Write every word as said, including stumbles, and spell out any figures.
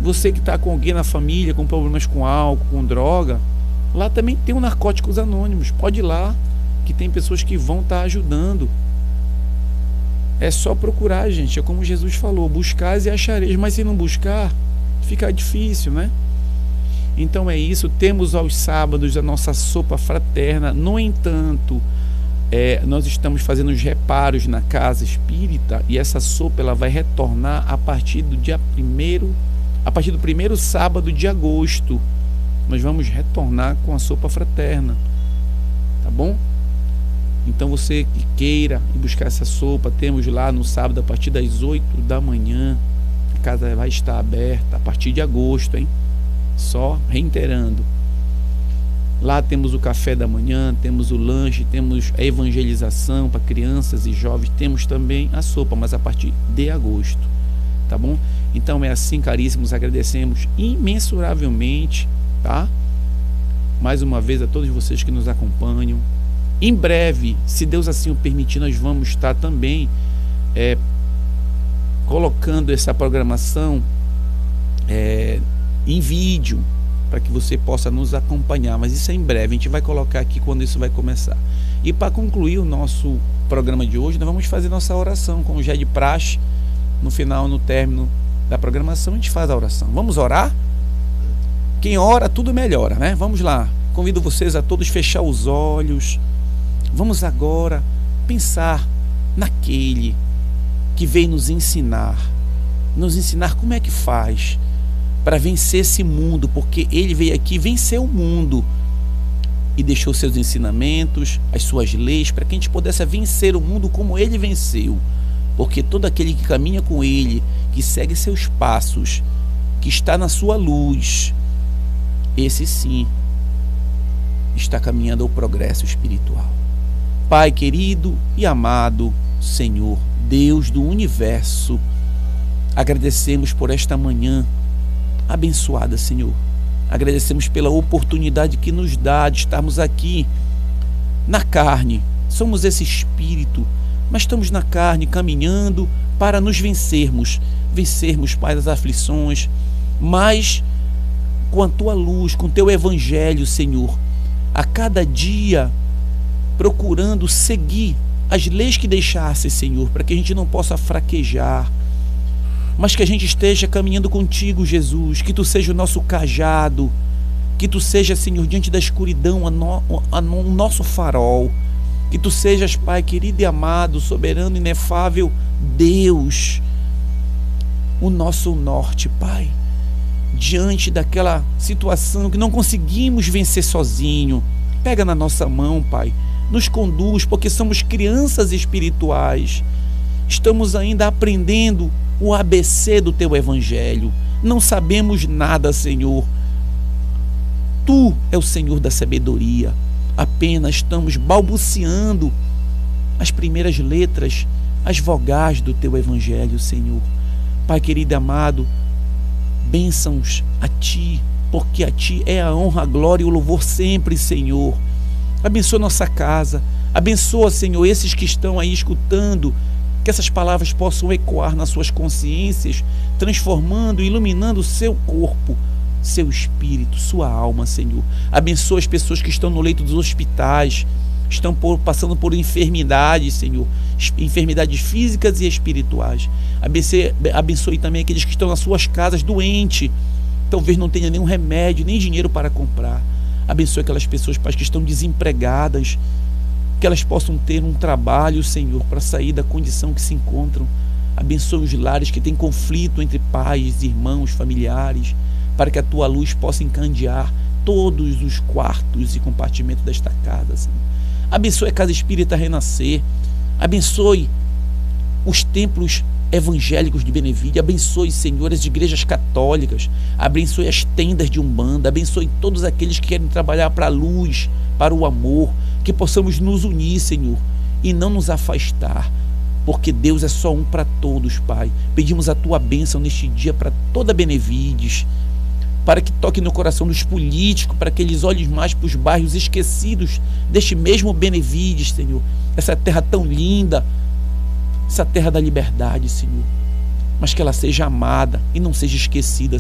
Você que está com alguém na família, com problemas com álcool, com droga, lá também tem o Narcóticos Anônimos. Pode ir lá, que tem pessoas que vão estar ajudando. É só procurar, gente. É como Jesus falou, buscais e achareis. Mas se não buscar, fica difícil, né? Então é isso. Temos aos sábados a nossa sopa fraterna. No entanto, é, nós estamos fazendo os reparos na casa espírita, e essa sopa ela vai retornar a partir do dia primeiro, a partir do primeiro sábado de agosto. Nós vamos retornar com a sopa fraterna, tá bom? Então você que queira ir buscar essa sopa, temos lá no sábado a partir das oito da manhã. A casa vai estar aberta a partir de agosto, hein? Só reiterando. Lá temos o café da manhã, temos o lanche, temos a evangelização para crianças e jovens, temos também a sopa, mas a partir de agosto, tá bom? Então é assim, caríssimos, agradecemos imensuravelmente, tá? Mais uma vez a todos vocês que nos acompanham. Em breve, se Deus assim o permitir, nós vamos estar também é, colocando essa programação é, em vídeo, para que você possa nos acompanhar, mas isso é em breve, a gente vai colocar aqui quando isso vai começar. E para concluir o nosso programa de hoje, nós vamos fazer nossa oração, como já é de praxe. No final, no término da programação, a gente faz a oração. Vamos orar? Quem ora, tudo melhora, né? Vamos lá, convido vocês a todos fechar os olhos. Vamos agora pensar naquele que veio nos ensinar, nos ensinar como é que faz para vencer esse mundo, porque ele veio aqui vencer o mundo e deixou seus ensinamentos, as suas leis, para que a gente pudesse vencer o mundo como ele venceu. Porque todo aquele que caminha com ele, que segue seus passos, que está na sua luz, esse sim está caminhando ao progresso espiritual. Pai querido e amado Senhor, Deus do universo, agradecemos por esta manhã abençoada, Senhor. Agradecemos pela oportunidade que nos dá de estarmos aqui na carne. Somos esse espírito, mas estamos na carne caminhando para nos vencermos. Vencermos, Pai, das aflições, mas com a Tua luz, com o Teu Evangelho, Senhor, a cada dia procurando seguir as leis que deixasse, Senhor, para que a gente não possa fraquejar, mas que a gente esteja caminhando contigo, Jesus, que Tu seja o nosso cajado, que Tu seja, Senhor, diante da escuridão, a no, a no, o nosso farol, que Tu sejas, Pai querido e amado, soberano, inefável Deus, o nosso norte, Pai, diante daquela situação que não conseguimos vencer sozinho. Pega na nossa mão, Pai, nos conduz, porque somos crianças espirituais, estamos ainda aprendendo o A B C do Teu Evangelho, não sabemos nada, Senhor. Tu é o Senhor da sabedoria, apenas estamos balbuciando as primeiras letras, as vogais do Teu Evangelho, Senhor. Pai querido e amado, bênçãos a Ti, porque a Ti é a honra, a glória e o louvor sempre, Senhor. Abençoa nossa casa, abençoa, Senhor, esses que estão aí escutando, que essas palavras possam ecoar nas suas consciências, transformando e iluminando o seu corpo, seu espírito, sua alma, Senhor. Abençoa as pessoas que estão no leito dos hospitais, estão por, passando por enfermidades, Senhor, enfermidades físicas e espirituais. Abençoe, abençoe também aqueles que estão nas suas casas doentes, talvez não tenha nenhum remédio, nem dinheiro para comprar. Abençoe aquelas pessoas, Pai, que estão desempregadas, que elas possam ter um trabalho, Senhor, para sair da condição que se encontram. Abençoe os lares que têm conflito entre pais, irmãos, familiares, para que a Tua luz possa encandear todos os quartos e compartimentos desta casa, Senhor. Abençoe a Casa Espírita Renascer, abençoe os templos evangélicos de Benevide, abençoe, Senhor, as igrejas católicas, abençoe as tendas de Umbanda, abençoe todos aqueles que querem trabalhar para a luz, para o amor, que possamos nos unir, Senhor, e não nos afastar, porque Deus é só um para todos, Pai. Pedimos a Tua bênção neste dia para toda Benevides, para que toque no coração dos políticos, para que eles olhem mais para os bairros esquecidos deste mesmo Benevides, Senhor, essa terra tão linda, essa terra da liberdade, Senhor, mas que ela seja amada e não seja esquecida,